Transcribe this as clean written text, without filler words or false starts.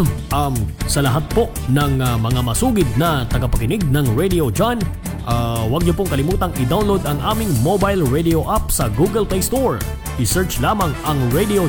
Sa lahat po ng mga masugid na tagapakinig ng Radio John, huwag niyo pong kalimutang i-download ang aming mobile radio app sa Google Play Store. I-search lamang ang Radio